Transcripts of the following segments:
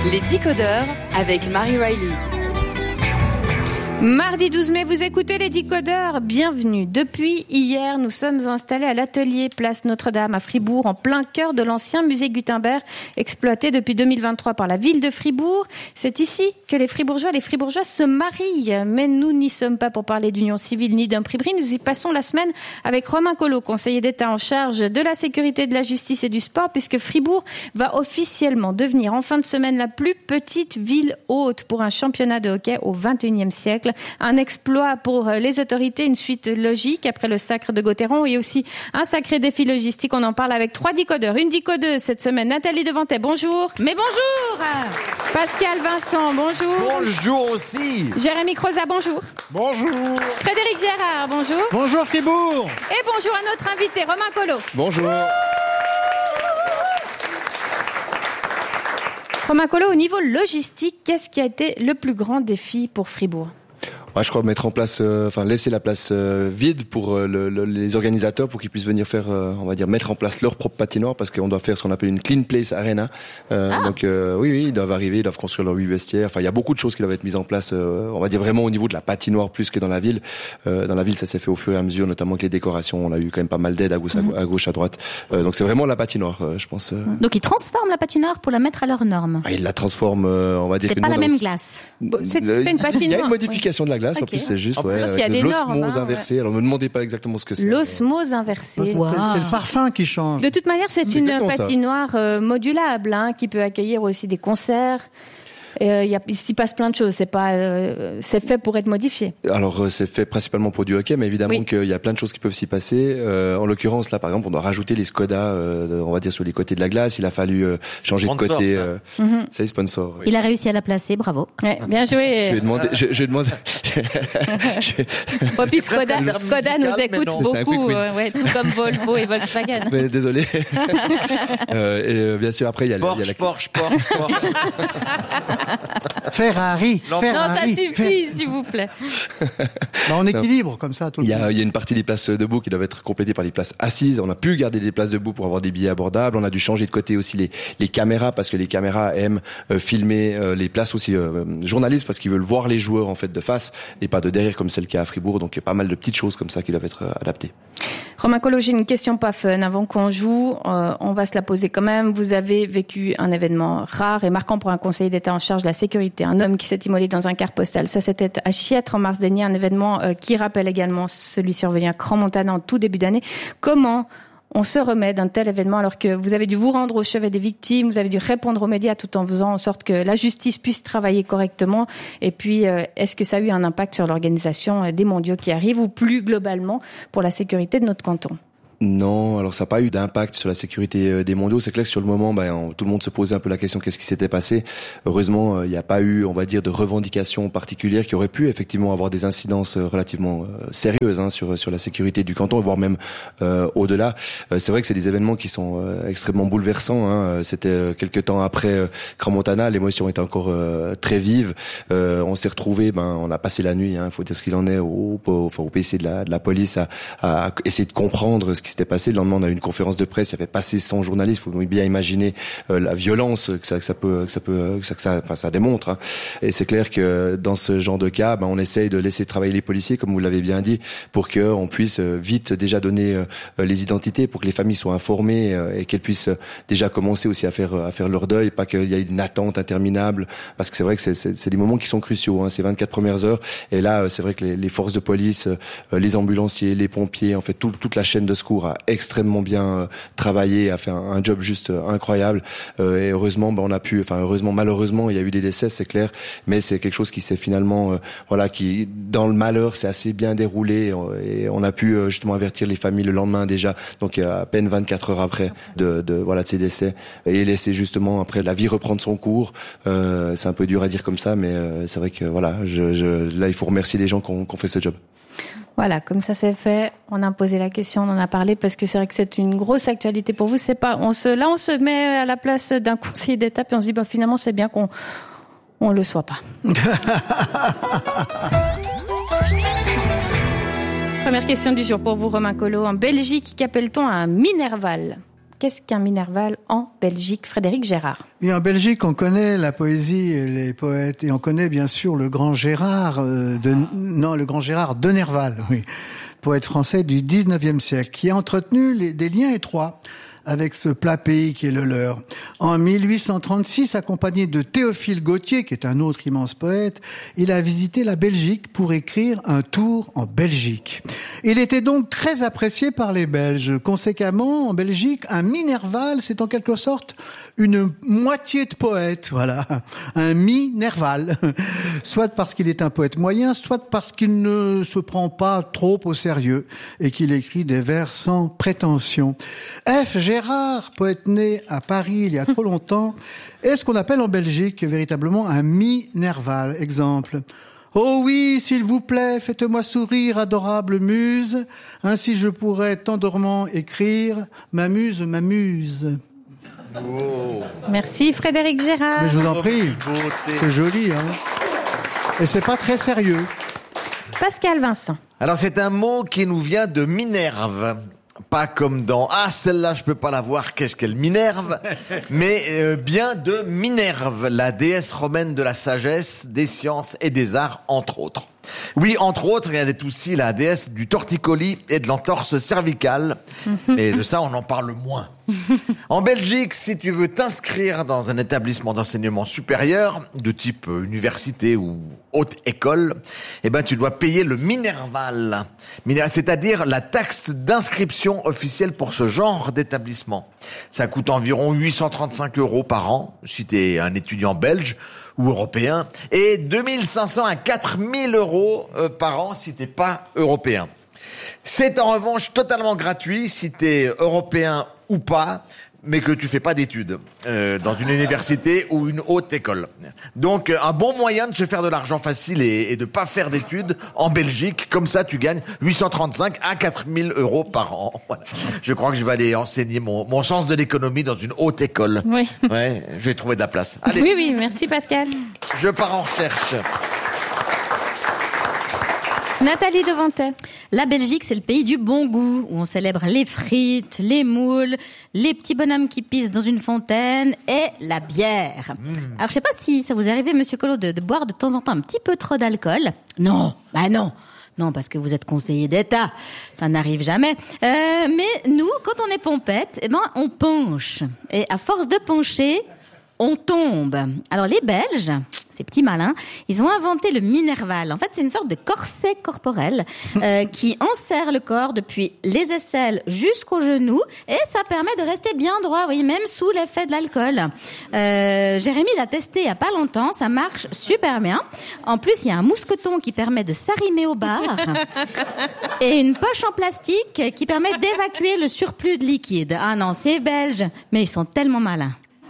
Les Décodeurs avec Marie Riley. Mardi 12 mai, vous écoutez les Décodeurs. Bienvenue. Depuis hier, nous sommes installés à l'atelier Place Notre-Dame à Fribourg, en plein cœur de l'ancien musée Gutenberg, exploité depuis 2023 par la ville de Fribourg. C'est ici que les Fribourgeois et les Fribourgeoises se marient. Mais nous n'y sommes pas pour parler d'union civile ni d'imprimerie. Nous y passons la semaine avec Romain Collot, conseiller d'État en charge de la sécurité, de la justice et du sport, puisque Fribourg va officiellement devenir en fin de semaine la plus petite ville hôte pour un championnat de hockey au XXIe siècle. Un exploit pour les autorités, une suite logique après le sacre de Gauthieron et aussi un sacré défi logistique. On en parle avec 3 décodeurs, une décodeuse cette semaine. Nathalie Devantet, bonjour. Mais bonjour. Pascal Vincent, bonjour. Bonjour aussi. Jérémy Crozat, bonjour. Bonjour. Frédéric Gérard, bonjour. Bonjour Fribourg. Et bonjour à notre invité, Romain Collot. Bonjour. Romain Collot, au niveau logistique, qu'est-ce qui a été le plus grand défi pour Fribourg ? Ouais, je crois mettre en place, laisser la place vide pour les organisateurs pour qu'ils puissent venir faire, on va dire, mettre en place leur propre patinoire parce qu'on doit faire ce qu'on appelle une clean place arena. Donc oui, ils doivent arriver, ils doivent construire leurs 8 vestiaires. Enfin, il y a beaucoup de choses qui doivent être mises en place. On va dire vraiment au niveau de la patinoire plus que dans la ville. Dans la ville, ça s'est fait au fur et à mesure, notamment avec les décorations. On a eu quand même pas mal d'aide à gauche, à droite. Donc c'est vraiment la patinoire, je pense. Donc ils transforment la patinoire pour la mettre à leurs normes. Ils la transforment, on va dire. C'est pas la même glace. C'est une patinoire. Il y a une modification de la glace. Okay. En plus, c'est juste il y a des l'osmose normes, inversée. Alors, ne me demandez pas exactement ce que c'est. L'osmose inversée. Wow. C'est le parfum qui change. De toute manière, c'est une patinoire modulable, qui peut accueillir aussi des concerts. Il s'y passe plein de choses. C'est pas, c'est fait pour être modifié. Alors c'est fait principalement pour du hockey, mais évidemment qu'il y a plein de choses qui peuvent s'y passer. En l'occurrence, là, par exemple, on doit rajouter les Skoda, on va dire sur les côtés de la glace. Il a fallu changer de côté. C'est les sponsors. Oui. Il a réussi à la placer, bravo. Ouais, bien joué. Je vais demander. Puis Skoda nous écoute beaucoup, tout comme Volvo et Volkswagen. Mais désolé. Et bien sûr, après il y a Porsche. Ferrari. Non, ça suffit, s'il vous plaît. On équilibre comme ça tout le temps. Il y a une partie des places debout qui doivent être complétées par des places assises. On a pu garder des places debout pour avoir des billets abordables. On a dû changer de côté aussi les caméras parce que les caméras aiment filmer les places aussi journalistes parce qu'ils veulent voir les joueurs en fait de face et pas de derrière comme c'est le cas à Fribourg. Donc il y a pas mal de petites choses comme ça qui doivent être adaptées. Romain Collot, j'ai une question pas fun avant qu'on joue. On va se la poser quand même. Vous avez vécu un événement rare et marquant pour un conseiller d'État en charge de la sécurité. Un homme qui s'est immolé dans un car postal. Ça, c'était à Chiètre en mars dernier. Un événement qui rappelle également celui survenu à Crans-Montana en tout début d'année. Comment on se remet d'un tel événement alors que vous avez dû vous rendre au chevet des victimes, vous avez dû répondre aux médias tout en faisant en sorte que la justice puisse travailler correctement. Et puis, est-ce que ça a eu un impact sur l'organisation des mondiaux qui arrivent ou plus globalement pour la sécurité de notre canton ? Non, alors ça n'a pas eu d'impact sur la sécurité des mondiaux. C'est clair que sur le moment, tout le monde se posait un peu la question qu'est-ce qui s'était passé. Heureusement, il n'y a pas eu, on va dire, de revendications particulières qui auraient pu effectivement avoir des incidences relativement sérieuses sur la sécurité du canton, voire même au-delà. C'est vrai que c'est des événements qui sont extrêmement bouleversants. C'était quelques temps après Crans-Montana, l'émotion était encore très vive. On s'est retrouvés, on a passé la nuit. Il faut dire ce qu'il en est au PC de la police à essayer de comprendre ce qui s'était passé. Le lendemain, on a eu une conférence de presse. Il y avait passé 100 journalistes. Faut bien imaginer la violence que ça démontre. Et c'est clair que dans ce genre de cas, on essaye de laisser travailler les policiers, comme vous l'avez bien dit, pour que on puisse vite déjà donner les identités, pour que les familles soient informées et qu'elles puissent déjà commencer aussi à faire leur deuil, pas qu'il y ait une attente interminable. Parce que c'est vrai que c'est des moments qui sont cruciaux. Ces 24 premières heures. Et là, c'est vrai que les forces de police, les ambulanciers, les pompiers, en fait, toute la chaîne de secours a extrêmement bien travaillé, a fait un job juste incroyable. Et heureusement, malheureusement, il y a eu des décès, c'est clair, mais c'est quelque chose qui s'est finalement, qui dans le malheur, s'est assez bien déroulé et on a pu justement avertir les familles le lendemain déjà, donc à peine 24 heures après de ces décès et laisser justement après la vie reprendre son cours. C'est un peu dur à dire comme ça, mais c'est vrai que là, il faut remercier les gens qui ont fait ce job. Voilà, comme ça c'est fait, on a posé la question, on en a parlé parce que c'est vrai que c'est une grosse actualité pour vous. C'est pas, on se met à la place d'un conseiller d'État puis on se dit finalement c'est bien qu'on le soit pas. Première question du jour pour vous, Romain Collot. En Belgique, qu'appelle-t-on un Minerval ? Qu'est-ce qu'un Minerval en Belgique? Frédéric Gérard. Et en Belgique, on connaît la poésie et les poètes, et on connaît bien sûr le grand Gérard le grand Gérard de Nerval, oui, poète français du 19e siècle, qui a entretenu des liens étroits avec ce plat pays qui est le leur. En 1836, accompagné de Théophile Gautier, qui est un autre immense poète, il a visité la Belgique pour écrire un tour en Belgique. Il était donc très apprécié par les Belges. Conséquemment, en Belgique, un Minerval, c'est en quelque sorte une moitié de poète, voilà. Un mi-Nerval. Soit parce qu'il est un poète moyen, soit parce qu'il ne se prend pas trop au sérieux et qu'il écrit des vers sans prétention. F. Gérard, poète né à Paris il y a trop longtemps, est ce qu'on appelle en Belgique véritablement un mi-Nerval. Exemple. Oh oui, s'il vous plaît, faites-moi sourire, adorable muse, ainsi je pourrais tendrement écrire ma muse m'amuse. Oh. Merci Frédéric Gérard. Mais je vous en prie, c'est joli, hein. Et c'est pas très sérieux. Pascal Vincent. Alors c'est un mot qui nous vient de Minerve. Pas comme dans « Ah, celle-là, je peux pas la voir, qu'est-ce qu'elle Minerve ?» mais bien de Minerve, la déesse romaine de la sagesse, des sciences et des arts, entre autres. Oui, entre autres, elle est aussi la déesse du torticolis et de l'entorse cervicale. Et de ça, on en parle moins. En Belgique, si tu veux t'inscrire dans un établissement d'enseignement supérieur, de type université ou haute école, eh ben, tu dois payer le Minerval. C'est-à-dire la taxe d'inscription officielle pour ce genre d'établissement. Ça coûte environ 835 € par an, si t'es un étudiant belge ou européen, et 2500 à 4000 € par an si t'es pas européen. C'est en revanche totalement gratuit si t'es européen ou pas, mais que tu fais pas d'études dans une université ou une haute école. Donc un bon moyen de se faire de l'argent facile et de pas faire d'études en Belgique, comme ça tu gagnes 835 à 4000 € par an. Voilà. Je crois que je vais aller enseigner mon sens de l'économie dans une haute école. Oui. Ouais, je vais trouver de la place. Allez. Oui, merci Pascal. Je pars en recherche. Nathalie Devantet. La Belgique, c'est le pays du bon goût, où on célèbre les frites, les moules, les petits bonhommes qui pissent dans une fontaine et la bière. Alors, je sais pas si ça vous est arrivé, Monsieur Collot, de boire de temps en temps un petit peu trop d'alcool. Non, bah non. Non, parce que vous êtes conseiller d'État. Ça n'arrive jamais. Mais nous, quand on est pompette, eh ben, on penche. Et à force de pencher, on tombe. Alors, les Belges, ces petits malins, ils ont inventé le Minerval. En fait, c'est une sorte de corset corporel qui enserre le corps depuis les aisselles jusqu'aux genoux et ça permet de rester bien droit, oui, même sous l'effet de l'alcool. Jérémy l'a testé il y a pas longtemps, ça marche super bien. En plus, il y a un mousqueton qui permet de s'arrimer au bar et une poche en plastique qui permet d'évacuer le surplus de liquide. Ah non, c'est belge, mais ils sont tellement malins.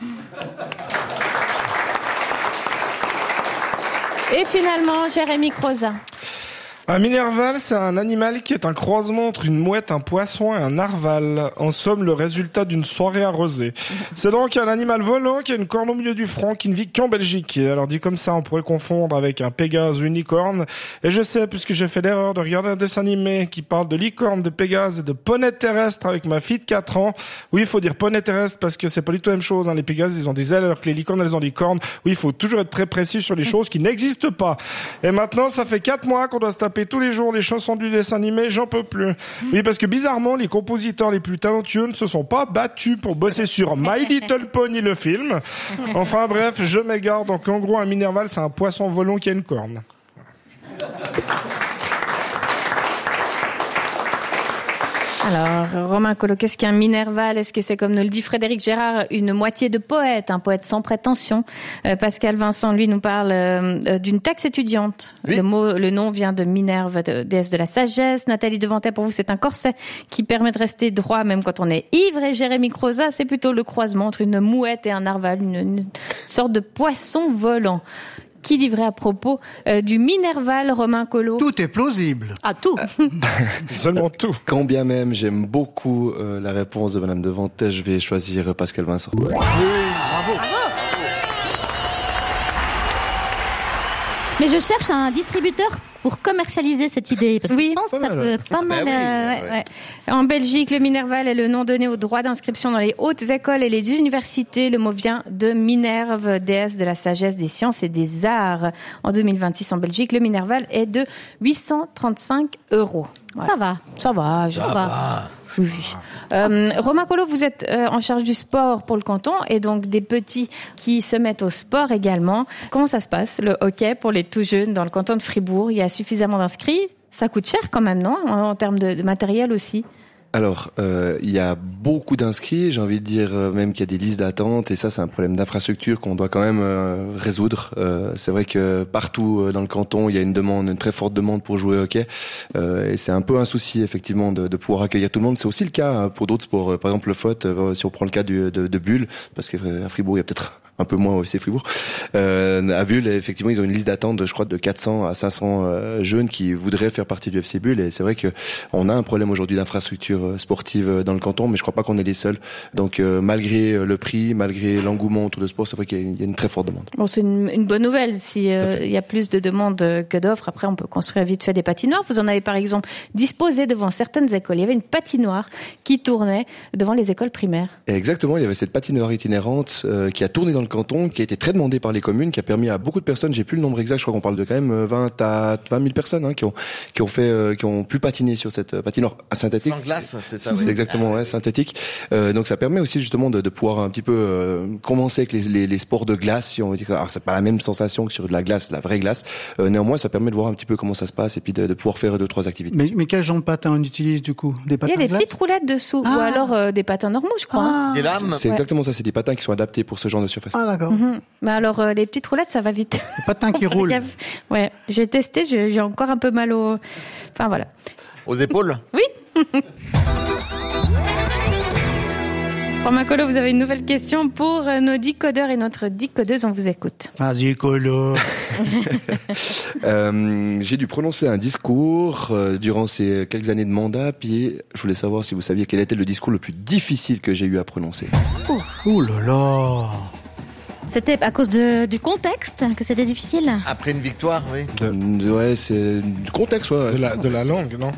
Et finalement, Jérémy Crozat. Un Minerval, c'est un animal qui est un croisement entre une mouette, un poisson et un narval. En somme, le résultat d'une soirée arrosée. C'est donc un animal volant qui a une corne au milieu du front qui ne vit qu'en Belgique. Et alors dit comme ça, on pourrait confondre avec un Pégase ou une licorne. Et je sais, puisque j'ai fait l'erreur de regarder un dessin animé qui parle de licorne, de Pégase et de poney terrestre avec ma fille de 4 ans. Oui, il faut dire poney terrestre parce que c'est pas du tout la même chose. Les Pégases, ils ont des ailes alors que les licornes, elles ont des cornes. Oui, il faut toujours être très précis sur les choses qui n'existent pas. Et maintenant, ça fait 4 mois qu'on doit se taper tous les jours les chansons du dessin animé, j'en peux plus. Oui, parce que bizarrement, les compositeurs les plus talentueux ne se sont pas battus pour bosser sur My Little Pony, le film. Enfin bref, je m'égare. Donc en gros, un Minerval, c'est un poisson volant qui a une corne. Alors, Romain Collot, qu'est-ce qu'un Minerval? Est-ce que c'est, comme nous le dit Frédéric Gérard, une moitié de poète, un poète sans prétention? Pascal Vincent, lui, nous parle d'une taxe étudiante. Oui. Le nom vient de Minerve, déesse de la sagesse. Nathalie Devantet, pour vous, c'est un corset qui permet de rester droit même quand on est ivre. Et Jérémy Crozat, c'est plutôt le croisement entre une mouette et un narval, une sorte de poisson volant. Qui livrait à propos du Minerval, Romain Collot? Tout est plausible. Ah, tout. Seulement tout. Quand bien même j'aime beaucoup la réponse de Madame Devantet, je vais choisir Pascal Vincent. Oui, bravo. Mais je cherche un distributeur pour commercialiser cette idée, parce que Oui. je pense que ça peut pas mal. ouais. En Belgique, le Minerval est le nom donné au droit d'inscription dans les hautes écoles et les universités. Le mot vient de Minerve, déesse de la sagesse, des sciences et des arts. En 2026, en Belgique, le Minerval est de 835 €. Voilà. Ça va. Ça va. Oui. Romain Collot, vous êtes en charge du sport pour le canton et donc des petits qui se mettent au sport également. Comment ça se passe, le hockey pour les tout jeunes dans le canton de Fribourg? Il y a suffisamment d'inscrits? Ça coûte cher quand même, non? En termes de matériel aussi. Alors, il y a beaucoup d'inscrits, j'ai envie de dire même qu'il y a des listes d'attente, et ça c'est un problème d'infrastructure qu'on doit quand même résoudre. C'est vrai que partout dans le canton, il y a une très forte demande pour jouer au hockey, et c'est un peu un souci effectivement de pouvoir accueillir tout le monde. C'est aussi le cas pour d'autres sports, par exemple le foot, si on prend le cas de Bulle, parce qu'à Fribourg il y a peut-être un peu moins au FC Fribourg. À Bulle, effectivement, ils ont une liste d'attente, je crois, de 400 à 500 jeunes qui voudraient faire partie du FC Bulle. Et c'est vrai que on a un problème aujourd'hui d'infrastructure sportive dans le canton, mais je crois pas qu'on est les seuls. Donc, malgré le prix, malgré l'engouement autour de sport, c'est vrai qu'il y a une très forte demande. Bon, c'est une bonne nouvelle. Si il y a plus de demandes que d'offres, après on peut construire vite fait des patinoires. Vous en avez par exemple disposé devant certaines écoles. Il y avait une patinoire qui tournait devant les écoles primaires. Et exactement, il y avait cette patinoire itinérante qui a tourné dans le canton, qui a été très demandée par les communes, qui a permis à beaucoup de personnes, j'ai plus le nombre exact, je crois qu'on parle de quand même 20 000 personnes qui ont pu patiner sur cette patinoire synthétique. Sans glace, c'est ça. C'est exactement, ouais, synthétique. Donc ça permet aussi justement de pouvoir un petit peu commencer avec les sports de glace, si on veut dire. Alors c'est pas la même sensation que sur de la glace, la vraie glace. Néanmoins, ça permet de voir un petit peu comment ça se passe et puis de pouvoir faire 2-3 activités. Mais quel genre de patins on utilise du coup? Des patins Il y a des de glace petites roulettes dessous, ou alors des patins normaux, je crois. Des lames. C'est exactement ça, c'est des patins qui sont adaptés pour ce genre de surface. Ah d'accord. Mais alors, les petites roulettes, ça va vite. Des patins qui roulent. Ouais, j'ai testé, j'ai encore un peu mal au... Enfin, voilà. Aux épaules? Oui. Romain Collot, vous avez une nouvelle question pour nos decodeurs et notre decodeuse, on vous écoute. Vas-y, Colo. J'ai dû prononcer un discours durant ces quelques années de mandat, puis je voulais savoir si vous saviez quel était le discours le plus difficile que j'ai eu à prononcer. Ouh là là. C'était à cause du contexte que c'était difficile. Après une victoire, oui. Ouais, c'est du contexte, ouais. De la langue, non?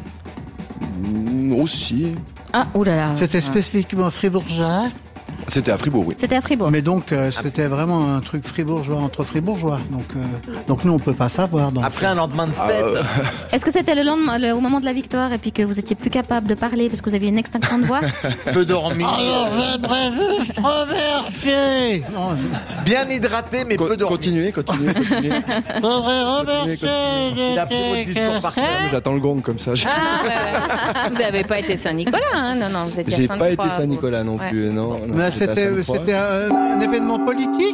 Aussi. Ah, ouh là là. C'était spécifiquement fribourgeois. C'était à Fribourg, oui. C'était à Fribourg. Mais donc, c'était vraiment un truc fribourgeois entre fribourgeois. Donc nous, on peut pas savoir. Après un lendemain de fête. Est-ce que c'était le lendemain, au moment de la victoire, et puis que vous étiez plus capable de parler parce que vous aviez une extinction de voix? Peu dormi. Alors, j'aimerais juste remercier. Bien hydraté, mais peu dormi. Continuez. J'aimerais remercier. Il a fait votre discours par cœur. J'attends le gong comme ça. Vous n'avez pas été Saint-Nicolas, hein? Non, vous étiez à J'ai Sainte-Croix, pas été Saint-Nicolas non Ouais. plus, non. Mais c'était un événement politique.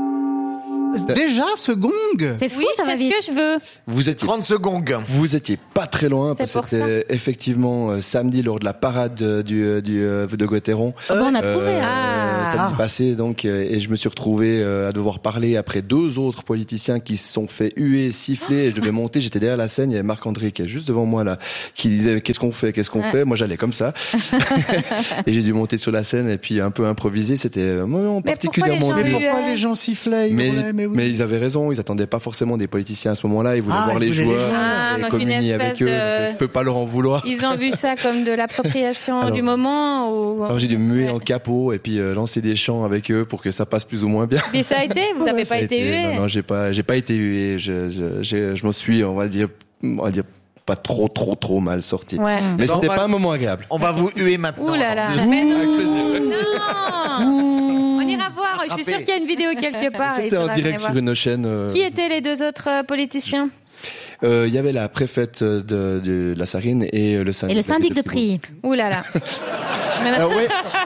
Déjà, ce gong. C'est fou, Oui, ça je va fais ce vite. que je veux. Vous étiez 30 secondes. Vous étiez pas très loin, C'est parce pour que c'était effectivement samedi lors de la parade de Gauthieron. Ah bon, on a trouvé. Samedi passé, donc, et je me suis retrouvé à devoir parler après 2 autres politiciens qui se sont fait huer, siffler, et je devais monter, j'étais derrière la scène, il y avait Marc-André qui est juste devant moi là, qui disait qu'est-ce qu'on fait, moi j'allais comme ça, et j'ai dû monter sur la scène et puis un peu improviser, c'était un moment particulièrement les gens dur. huaient Pourquoi les gens sifflaient, ils hurlaient, mais oui. Mais ils avaient raison, ils attendaient pas forcément des politiciens à ce moment-là, ils voulaient voir les ils voulaient les joueurs gens. et Donc communier une avec espèce eux. Je peux pas leur en vouloir. Ils ont vu ça comme de l'appropriation Alors- du moment ou... Alors j'ai dû me muer Ouais. en capot et puis lancer des chants avec eux pour que ça passe plus ou moins bien. Mais ça a été? Vous n'avez Ça pas a été hué? Non, j'ai pas été hué. Je m'en suis, on va dire pas trop mal sorti. Ouais. Mais Bon, c'était on va- pas un moment agréable. On va vous huer maintenant. Ouh là là. Avec Mais non, plaisir, merci. non. On ira voir. Je suis sûre qu'il y a une vidéo quelque part. C'était Il en faudra direct venir sur une chaîne. Qui étaient les 2 autres politiciens? Il y avait la préfète de la Sarine et le syndic. Et le syndic de prix. Ouh là là. Ah ouais.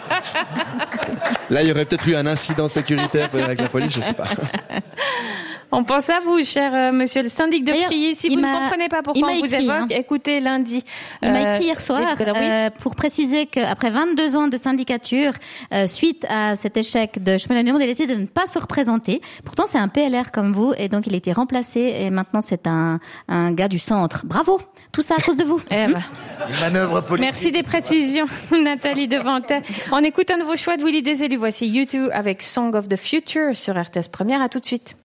Là, il y aurait peut-être eu un incident sécuritaire avec la police, je sais pas. On pense à vous, cher monsieur le syndic de D'ailleurs, Prix. Si il vous ne m'a- comprenez pas il pourquoi m'a on vous écrit, évoque, écoutez lundi. Il m'a écrit hier soir oui. pour préciser qu'après 22 ans de syndicature, suite à cet échec de Chemin de l'Union, il a décidé de ne pas se représenter. Pourtant, c'est un PLR comme vous, et donc il a été remplacé, et maintenant c'est un gars du centre. Bravo! Tout ça à cause de vous. Eh ben, Une manœuvre politique. merci des précisions, Nathalie Devantet. On écoute un nouveau choix de Willy Déselu. Voici U2 avec Song of the Future sur RTS Première. À tout de suite.